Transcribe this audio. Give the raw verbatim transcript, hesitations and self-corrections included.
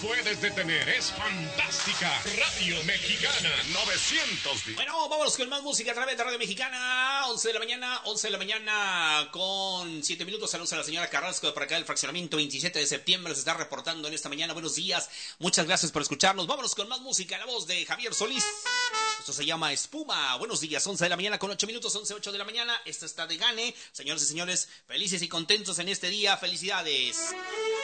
puedes detener. Es fantástica. Radio Mexicana novecientos diez. Bueno, vámonos con más música a través de Radio Mexicana. once de la mañana, once de la mañana con siete minutos. Saludos a la señora Carrasco de por acá del fraccionamiento veintisiete de septiembre. Se está reportando en esta mañana. Buenos días. Muchas gracias por escucharnos. Vámonos con más música. La voz de Javier Solís. Esto se llama Espuma. Buenos días. once de la mañana con ocho minutos. once, ocho de la mañana. Esta está de gane. Señores y señores, felices y contentos en este día. Felicidades.